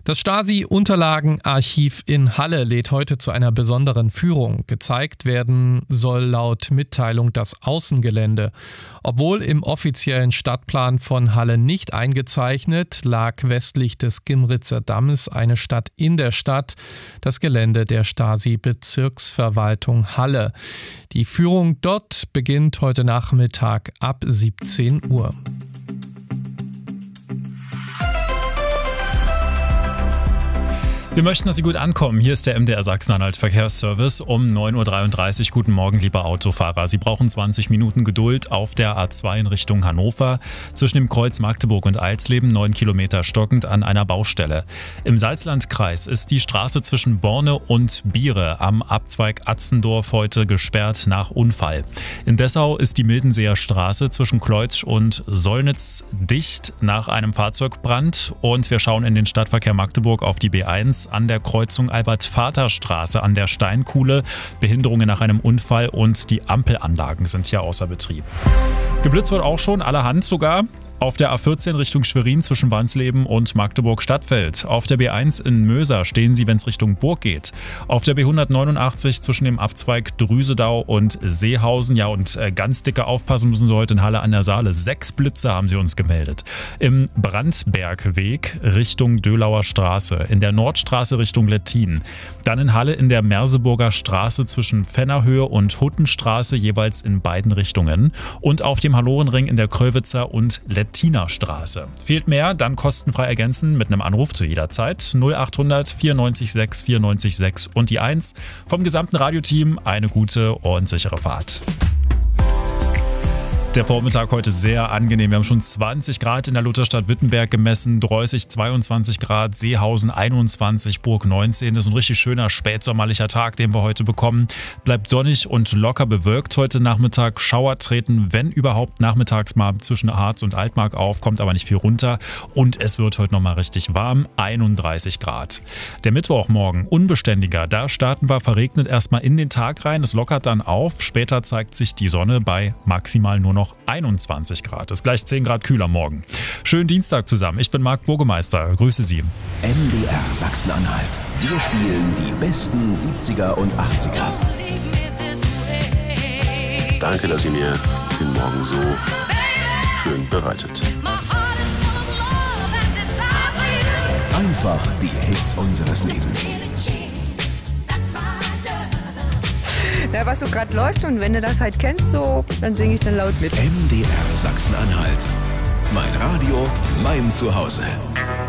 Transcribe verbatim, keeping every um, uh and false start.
Das Stasi-Unterlagenarchiv in Halle lädt heute zu einer besonderen Führung. Gezeigt werden soll laut Mitteilung das Außengelände. Obwohl im offiziellen Stadtplan von Halle nicht eingezeichnet, lag westlich des Gimritzer Dammes eine Stadt in der Stadt, das Gelände der Stasi-Bezirksverwaltung Halle. Die Führung dort beginnt heute Nachmittag ab siebzehn Uhr. Wir möchten, dass Sie gut ankommen. Hier ist der M D R Sachsen-Anhalt Verkehrsservice um neun Uhr dreiunddreißig. Guten Morgen, liebe Autofahrer. Sie brauchen zwanzig Minuten Geduld auf der A zwei in Richtung Hannover. Zwischen dem Kreuz Magdeburg und Eilsleben, neun Kilometer stockend an einer Baustelle. Im Salzlandkreis ist die Straße zwischen Borne und Biere am Abzweig Atzendorf heute gesperrt nach Unfall. In Dessau ist die Mildenseer Straße zwischen Kleutsch und Sollnitz dicht nach einem Fahrzeugbrand. Und wir schauen in den Stadtverkehr Magdeburg auf die B eins. An der Kreuzung Albert-Vater-Straße an der Steinkuhle. Behinderungen nach einem Unfall und die Ampelanlagen sind hier außer Betrieb. Geblitzt wird auch schon, allerhand sogar. Auf der A vierzehn Richtung Schwerin zwischen Wansleben und Magdeburg-Stadtfeld. Auf der B eins in Möser stehen Sie, wenn es Richtung Burg geht. Auf der B hundertneunundachtzig zwischen dem Abzweig Drüsedau und Seehausen. Ja, und ganz dicke aufpassen müssen Sie heute in Halle an der Saale. Sechs Blitze haben Sie uns gemeldet. Im Brandbergweg Richtung Dölauer Straße. In der Nordstraße Richtung Lettin. Dann in Halle in der Merseburger Straße zwischen Fennerhöhe und Huttenstraße, jeweils in beiden Richtungen. Und auf dem Hallorenring in der Kröwitzer und Lettin. Tina Straße. Fehlt mehr, dann kostenfrei ergänzen mit einem Anruf zu jeder Zeit. null achthundert vierundneunzig sechs vierundneunzig sechs und die eins. Vom gesamten Radioteam eine gute und sichere Fahrt. Der Vormittag heute sehr angenehm. Wir haben schon zwanzig Grad in der Lutherstadt Wittenberg gemessen, Droßig zweiundzwanzig Grad, Seehausen einundzwanzig, Burg neunzehn. Das ist ein richtig schöner spätsommerlicher Tag, den wir heute bekommen. Bleibt sonnig und locker bewölkt heute Nachmittag. Schauer treten, wenn überhaupt, nachmittags mal zwischen Harz und Altmark auf, kommt aber nicht viel runter. Und es wird heute nochmal richtig warm, einunddreißig Grad. Der Mittwochmorgen, unbeständiger. Da starten wir verregnet erstmal in den Tag rein. Es lockert dann auf. Später zeigt sich die Sonne bei maximal nur noch noch einundzwanzig Grad. Ist gleich zehn Grad kühler morgen. Schönen Dienstag zusammen. Ich bin Marc Burgemeister. Grüße Sie. M D R Sachsen-Anhalt. Wir spielen die besten siebziger und achtziger. Danke, dass ihr mir den Morgen so schön bereitet. Einfach die Hits unseres Lebens. Ja, was so gerade läuft, und wenn du das halt kennst, so, dann singe ich dann laut mit. M D R Sachsen-Anhalt. Mein Radio, mein Zuhause.